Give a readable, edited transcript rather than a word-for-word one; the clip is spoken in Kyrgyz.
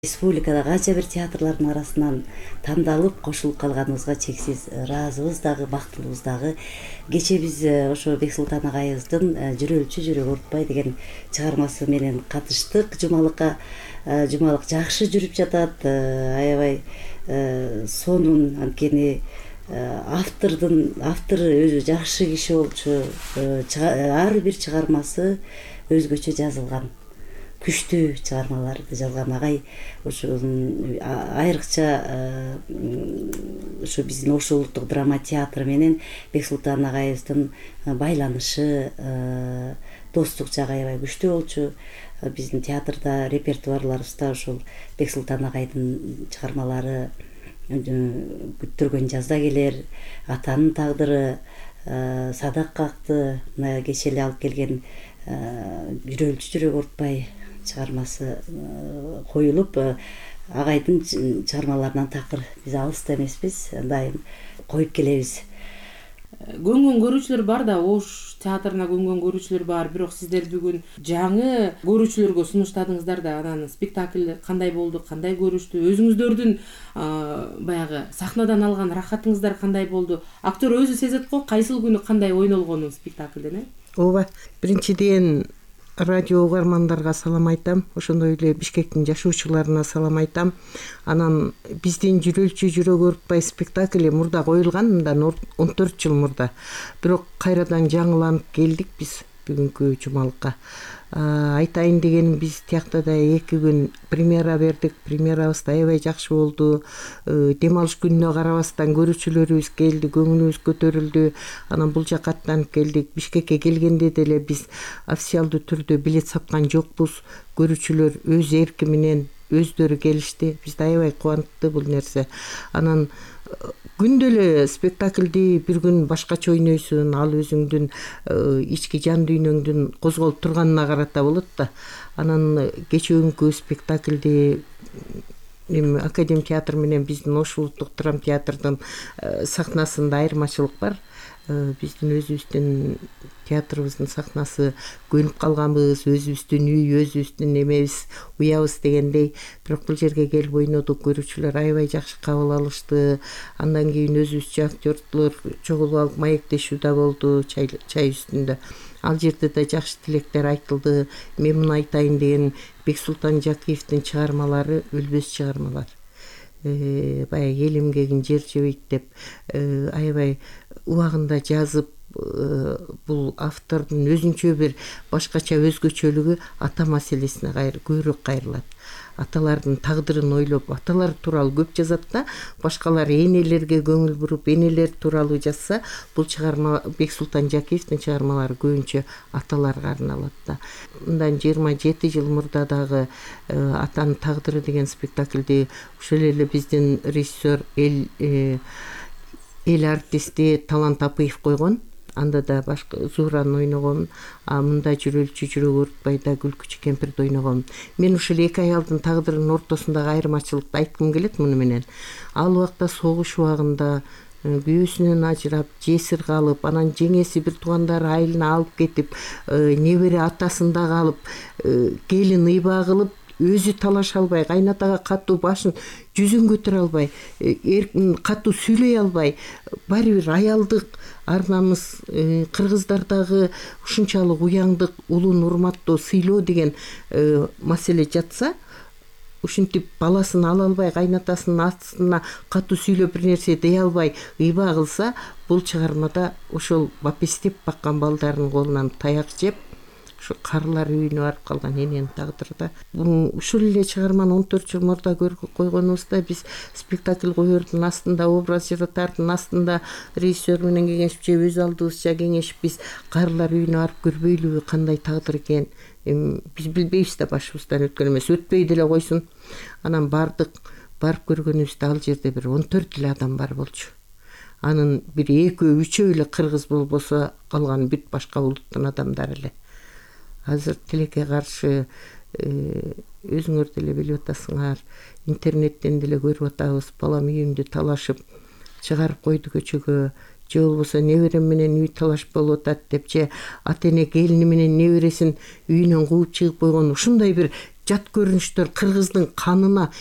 Республикада канча бир театрлардын арасынан тандалып кошулуп калганыбызга чексиз ыраазыбыз дагы, бактылуубуз дагы. Кечээ биз ошо Бексултан агайыбыздын Жүрөлчү жүрөк урутпай деген чыгармасы менен катыштык жумалыкка. Жумалык жакшы жүрүп жатат, аябай сонун, анткени автору өзү жакшы киши болчу. Ар бир чыгармасы өзгөчө жазылган. Күчтүү чыгармаларды жазган агай ушу айрыкча ушу биздин Ош улуттук драма театры менен Бексултан агайыбыздын байланышы, достук жагы аябай күчтүү болчу. Биздин театрда репертуарларыбызда ушул Бексултан агайдын чыгармалары күттүргөн жазда келер, Атанын тагдыры, Садак какты, мына кечээ эле алып келген Жүрөлчү жүрөк урутпай чыгармасы коюлуп, агайдын чыгармаларынан такыр биз алыс да эмеспиз, дайым коюп келебиз. Көнгөн көрүүчүлөр бар да, Ош театрына көнгөн көрүүчүлөр бар, бирок сиздер бүгүн жаңы көрүүчүлөргө сунуштадыңыздар да. Анан спектакль кандай болду, кандай көрүштү, өзүңүздөрдүн баягы сахнадан алган рахатыңыздар кандай болду? Актер өзү сезет го, кайсыл күнү кандай ойнолгонун спектаклден, Ооба, биринчиден радио угармандарга салам айтам, ошондой эле Бишкектин жашоочуларына салам айтам. Анан биздин Жүрөлчү жүрөк урутпай спектакли мурда коюлган, мындан 14 жыл мурда. Бирок кайрадан жаңыланып келдик биз бүгүнкү жумалыкка. Айтайын дегеним, биз тиякта да 2 күн премьера бердик. Премьерабыз да аябай жакшы болду. Дем алыш күнүнө карабастан көрүүчүлөрүбүз келди, көңүлүбүз көтөрүлдү. Анан бул жака аттанып келдик. Бишкекке келгенде деле биз официалдуу түрдө билет саткан жокпуз. Көрүүчүлөр өз эрки менен өздөрү келишти. Биз да аябай кубандык бул нерсе. Анан күндө эле спектакльди бир күн башкача ойнойсуң, ал өзүңдүн ички жан дүйнөңдүн козголуп турганына карата болот да. Анан кечээкүнкү спектакльди Академ театр менен биздин Ош улуттук драма театрдын сахнасында айырмачылык бар. Биздин өзүбүздүн театрыбыздын сахнасы көнүп калганбыз, өзүбүздүн үй, өзүбүздүн эмебиз, уябыз дегендей. Бирок бул жерге келип ойнодук, көрүүчүлөр аябай жакшы кабыл алышты. Андан кийин өзүбүзчө актерлор чогулуп алып маектешүү да болду чай үстүндө. Ал жерде да жакшы тилектер айтылды. Мен муну айтайын деген, Бексултан Жакиевдин чыгармалары өлбөс чыгармалар. Баягы элимгегин жер жебейт деп аябай убагында жазып, бул автордун өзүнчө бир башкача өзгөчөлүгү ата маселесине көбүрөөк кайрылат. Аталардын тагдырын ойлоп, аталар тууралуу көп жазат да, башкалар энелерге көңүл буруп, энелер тууралуу жазса, бул чыгарма Бексултан Жакиевдин чыгармалары көбүнчө аталарга арналат да. Мындан 27 жыл мурда дагы Атанын тагдыры деген спектакльди ушул эле биздин режиссер эл артисти Талант Апыев койгон. Анда да башка Зураны ойногом, мында Жүрөлчү жүрөк урутпайда Күлкүчү кемпирди ойногом. Мен ушул 2 аялдын тагдырынын ортосундагы айырмачылыкты айткым келет муну менен. Ал убакта согуш убагында күйөөсүнөн ажырап, жесир калып, анан жеңеси бир туугандары айылына алып кетип, небере атасында калып, келин ыйба кылып, өзү талаша албай, кайнатага катуу башын жүзүн көтөрө албай, катуу сүйлөй албай, баары бир аялдык ар намыс, кыргыздардагы ушунчалык уяңдык, улун урматтоо, сыйлоо деген маселе жатса, ушинтип баласын ала албай, кайнатасынын астына катуу сүйлөп бир нерсе дей албай ыйба кылса, бул чыгармада ошол бапестеп баккан балдарынын колунан таяк жеп, ушу карылар үйүнө барып калган эненин тагдыры. Ушул эле чыгарманы 14 жыл мурда койгонубузда биз спектакль коердун астында, образ жаратардын астында режиссер менен кеңешип, өз алдыбызча кеңешип, биз карылар үйүнө барып көрбөйлүбү, кандай тагдыр экен, биз билбейбиз да, башыбыздан өткөн эмес, өтпөй деле койсун. Анан бардык, барып көргөнүбүздө ал жерде бир 14 эле адам бар болчу. Анын бир 2-3 эле кыргыз болбосо, калган бүт башка улуттун адамдары эле. Азыр тилекке каршы өзүңөр деле билип атасыңар, интернеттен деле көрүп атабыз, балам үйүмдү талашып чыгарып койду көчөгө, же болбосо неберем менен үй талаш болуп атат деп, же ата эне келини менен небересин үйүнөн кууп чыгып койгон, ушундай бир жат көрүнүштөр кыргыздын канына